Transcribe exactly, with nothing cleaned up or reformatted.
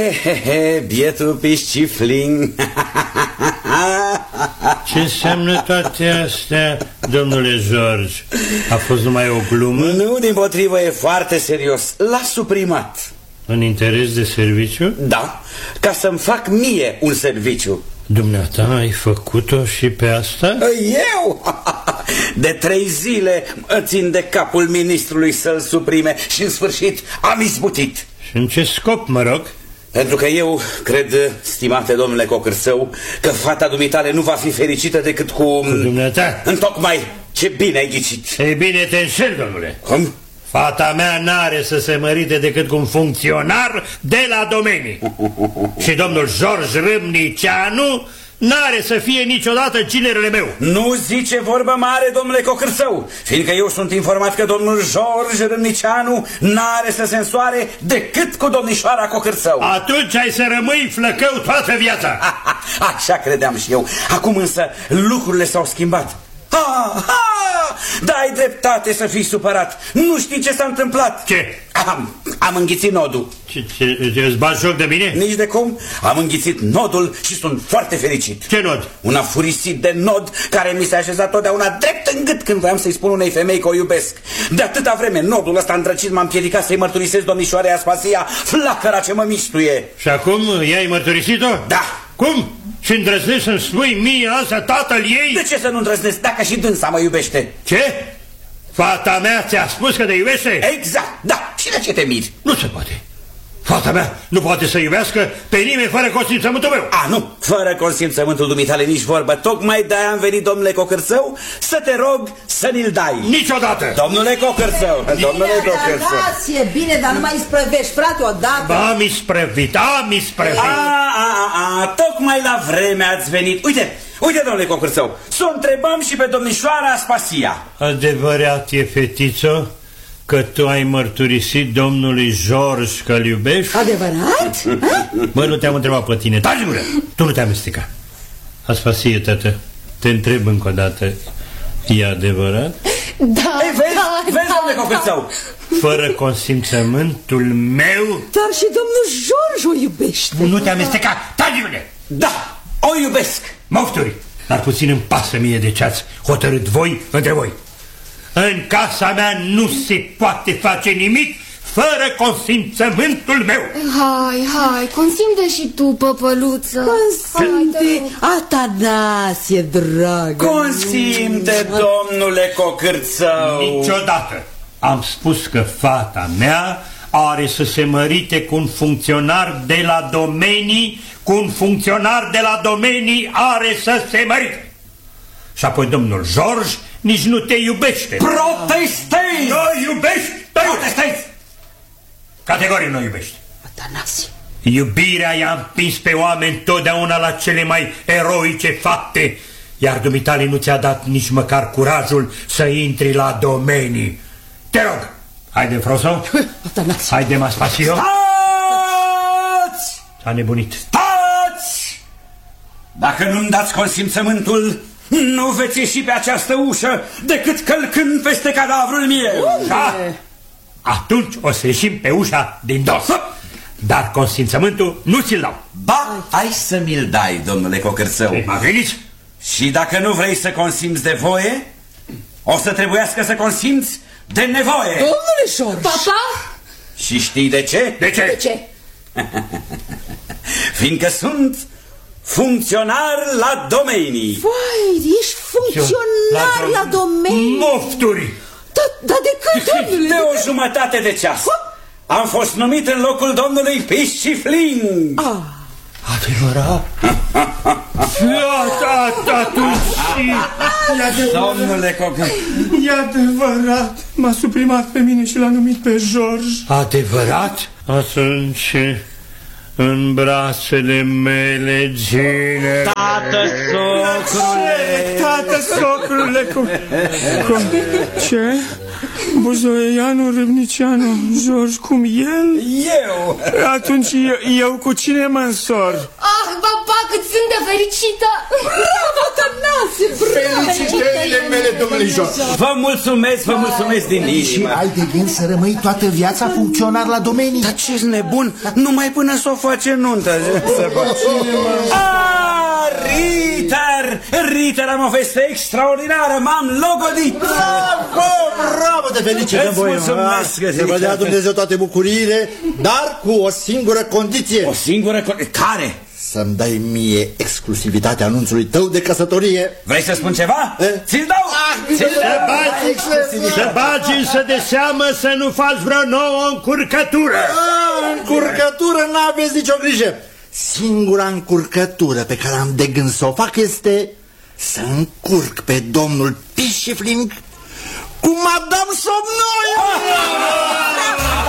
Ehehe, bietul piscifling. Ce înseamnă toate astea, domnule George? A fost numai o glumă? Nu, dimpotrivă, e foarte serios. L-a suprimat. În interes de serviciu? Da, ca să-mi fac mie un serviciu. Dumneata, ai făcut-o și pe asta? Eu? De trei zile mă țin de capul ministrului să-l suprime și în sfârșit am izbutit. Și în ce scop, mă rog? Pentru că eu cred, stimate domnule Cocârțău, că fata dumitale nu va fi fericită decât cu... Cu dumneata? Întocmai, ce bine ai ghicit. Ei bine, te înșel, domnule. Cum? Fata mea n-are să se mărite decât cu un funcționar de la domenii. Și domnul George Râmnicianu n-are să fie niciodată ginerele meu. Nu zice vorbă mare, domnule Cocârțău, fiindcă eu sunt informat că domnul George Râmnicianu n-are să se însoare decât cu domnișoara Cocârțău. Atunci ai să rămâi flăcău toată viața. Așa credeam și eu. Acum însă lucrurile s-au schimbat. Ha, ha! Da, ai dreptate să fii supărat. Nu știi ce s-a întâmplat. Ce? Am, am înghițit nodul. Ce, ce, ce, îți bagi joc de mine? Nici de cum. Am înghițit nodul și sunt foarte fericit. Ce nod? Un afurisit de nod care mi s-a așezat totdeauna drept în gât când voiam să-i spun unei femei că o iubesc. De atâta vreme nodul ăsta îndrăcit m-a împiedicat să-i mărturisesc domnișoarei Aspasia flacăra ce mă mistuie. Și acum i-ai mărturisit-o? Da. Cum? Și îndrăznești să-mi spui mie asta, tatăl ei? De ce să nu îndrăznesc dacă și dânsa mă iubește? Ce? Fata mea ți-a spus că te iubește? Exact, da. Și de ce te miri? Nu se poate. Fata mea nu poate să iubească pe nimeni fără consimțământul meu. A, nu, fără consimțământul dumitale nici vorbă. Tocmai de-aia am venit, domnule Cocârțău, să te rog să ni-l dai. Niciodată. Domnule Cocârțău, domnule Cocârțău. Bine, bine, dar nu mai isprăvești, frate, odată. Am isprăvit, am isprăvit. A, a, a, a, tocmai la vreme ați venit. Uite, uite, domnule Cocârțău, să o întrebăm și pe domnișoara Aspasia. Adevărat e, fetițo, că tu ai mărturisit domnului George că-l iubești? Adevărat? Bă, nu te-am întrebat pe tine. Taci gură! Tu nu te amesteca. Aspasie, tată, te întreb încă o dată. E adevărat? Da. Ei, vezi, da, vezi, da, domnule Cocârțău? Fără consimțământul meu? Dar și domnul George o iubește. Nu te amesteca. Taci gură! Da, o iubesc. Mofturi! Dar puțin îmi pasă mie de ce-ați hotărât voi între voi. În casa mea nu se poate face nimic fără consimțământul meu. Hai, hai, consimte și tu, păpăluță. Consimte, Atanasie, dragă. Consimte, domnule Cocârțău. Niciodată. Am spus că fata mea are să se mărite cu un funcționar de la domenii, cu un funcționar de la domenii are să se mărite. Și apoi domnul George nici nu te iubește. Protestezi! Nu iubești? Protestezi! Categoric nu iubești. Atanasie. Iubirea i-a împins pe oameni totdeauna la cele mai eroice fapte, iar dumitale nu ți-a dat nici măcar curajul să intri la domenii. Te rog, haide, Froso. Atanasie. Haide, Aspasio. Stați! S-a nebunit. Stați! Dacă nu-mi dați consimțământul, nu veți ieși pe această ușă decât călcând peste cadavrul meu. Da? Atunci o să ieșim pe ușa din dos. Dar consimțământul nu ți-l dau. Ba, ai să mi-l dai, domnule Cocârțău. Mă veniți? Și dacă nu vrei să consimți de voie, o să trebuiască să consimți de nevoie. Domnule George. Papa? Și știi de ce? De ce? De ce? Fiindcă sunt funcționar la domenii. Vai, ești funcționar la, la domenii. Mofturi! Da, da, de când, domnule? De o jumătate de ceas. Am fost numit în locul domnului Piscifling. Ah. Adevărat? Atunci, domnule Cocârțău. E adevărat. M-a suprimat pe mine și l-a numit pe George. adevărat? Atunci, în brațele mele, gine. Tată, socrule. Tată, socrule, cum... cum ce? Buzoianu, Râmnicianu, George, cum el? Eu. Atunci eu, eu cu cine mă însor? Ah, papa, cât sunt de fericită! Bravo, Tănase, bravo! Felicitările mele, domnule George! Vă mulțumesc, vă mulțumesc din Și inimă. ai de gând să rămâi toată viața funcționar la domenii? Dar ce-s nebun? Numai până s-o face nuntă. Ah, Ritter! Ritter, am o veste extraordinară, m-am logodit! Bravo, bravo, te felicităm, Îți voi! mulțumesc, Să vă dea Dumnezeu toate bucuriile, dar cu o singură condiție. O singură... Care? Să-mi dai mie exclusivitatea anunțului tău de căsătorie. Vrei să spun ceva? Ți-l dau! Să bagi, să bagi însă de seamă să nu faci vreo nouă încurcătură. Ah, încurcătură, n-aveți nicio grijă. Singura încurcătură pe care am de gând să o fac este să încurc pe domnul Pișifling cu Madame Somnoia.